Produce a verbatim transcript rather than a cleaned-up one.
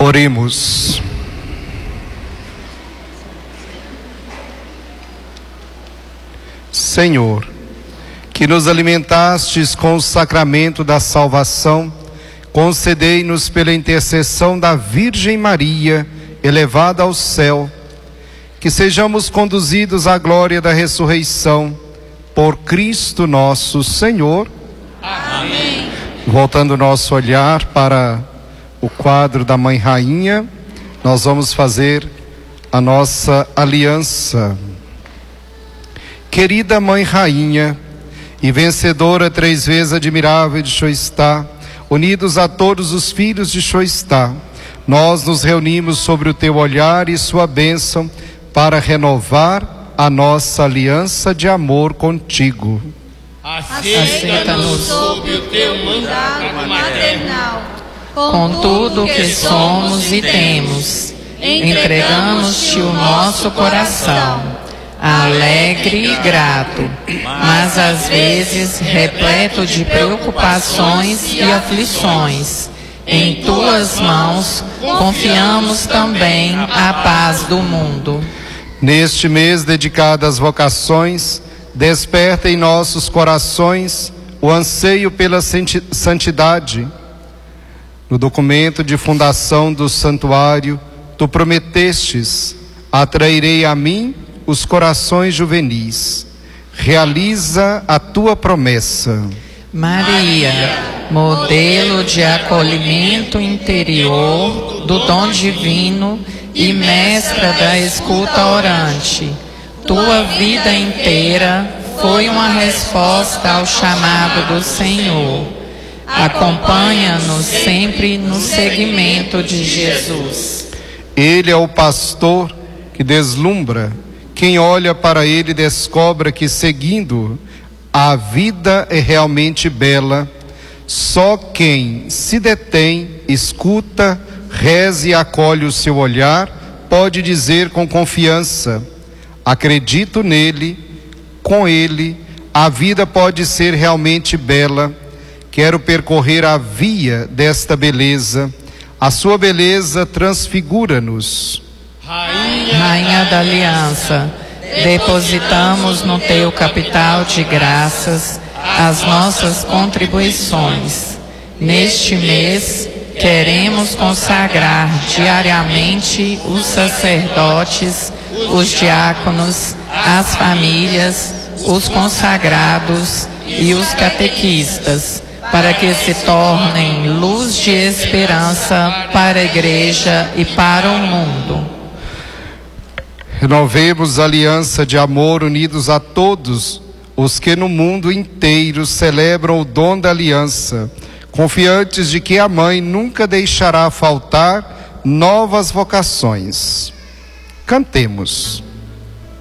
Oremos. Senhor, que nos alimentastes com o sacramento da salvação, concedei-nos pela intercessão da Virgem Maria, elevada ao céu, que sejamos conduzidos à glória da ressurreição, por Cristo nosso Senhor. Amém. Voltando o nosso olhar para o quadro da Mãe Rainha, nós vamos fazer a nossa aliança. Querida Mãe Rainha e vencedora três vezes admirável de Xoistá, unidos a todos os filhos de Xoistá, nós nos reunimos sobre o teu olhar e sua bênção para renovar a nossa aliança de amor contigo. Aceita-nos sob o teu mandato maternal, com tudo o que somos e temos, entregamos-te o nosso coração, alegre e grato, mas às vezes repleto de preocupações e aflições. Em tuas mãos confiamos também a paz do mundo. Neste mês dedicado às vocações, desperta em nossos corações o anseio pela santidade. No documento de fundação do santuário, tu prometestes: atrairei a mim os corações juvenis. Realiza a tua promessa. Maria, modelo de acolhimento interior do dom divino e mestra da escuta orante, tua vida inteira foi uma resposta ao chamado do Senhor. Acompanha-nos sempre no seguimento de Jesus. Ele é o pastor que deslumbra. Quem olha para ele descobre que, seguindo, a vida é realmente bela. Só quem se detém, escuta, reza e acolhe o seu olhar, pode dizer com confiança: acredito nele, com ele, a vida pode ser realmente bela. Quero percorrer a via desta beleza. A sua beleza transfigura-nos. Rainha, Rainha da Aliança, depositamos no teu capital de graças as nossas contribuições. Neste mês, queremos consagrar diariamente os sacerdotes, os diáconos, as famílias, os consagrados e os catequistas, para que se tornem luz de esperança para a igreja e para o mundo. Renovemos a aliança de amor unidos a todos os que no mundo inteiro celebram o dom da aliança, confiantes de que a Mãe nunca deixará faltar novas vocações. Cantemos.